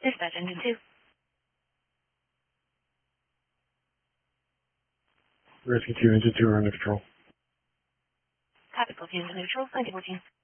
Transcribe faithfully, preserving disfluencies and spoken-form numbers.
Dispatch engine two. Rescue two, engine two are under control. Copy, Platoon to neutral, ninety fourteen.